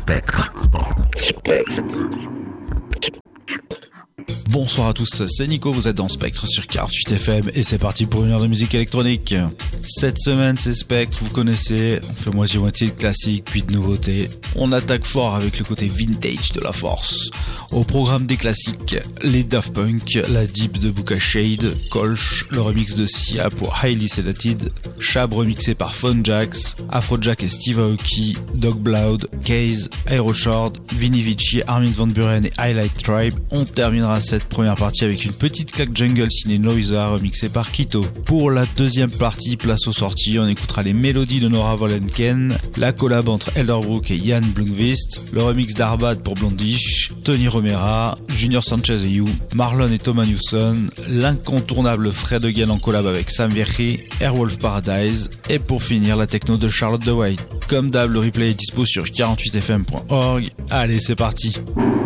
Bonsoir à tous, c'est Nico, vous êtes dans Spectre sur 48 FM et c'est parti pour une heure de musique électronique. Cette semaine c'est Spectre, vous connaissez, on fait moitié-moitié de classiques puis de nouveautés. On attaque fort avec le côté vintage de la force. Au programme des classiques, les Daft Punk, la Deep de Buka Shade, Kolsch, le remix de Sia pour Highly Sedated, Shab remixé par Phonejax, Afrojack et Steve Aoki, Dog Blood, Case, Aeroshard, Vinny Vici, Armin van Buren et Highlight Tribe. On terminera cette première partie avec une petite claque jungle ciné Noisa remixée par Kito. Pour la deuxième partie, place aux sorties, on écoutera les mélodies de Nora Volenken, la collab entre Elderbrook et Jan Blomqvist, le remix d'Arbad pour Blondish, Tony Romera, Junior Sanchez et You, Marlon et Thomas Newson, l'incontournable Fred Again en collab avec Sam Verri, Airwolf Paradise, et pour finir la techno de Charlotte de White. Comme d'hab, le replay est dispo sur 48fm.org. Allez, c'est parti.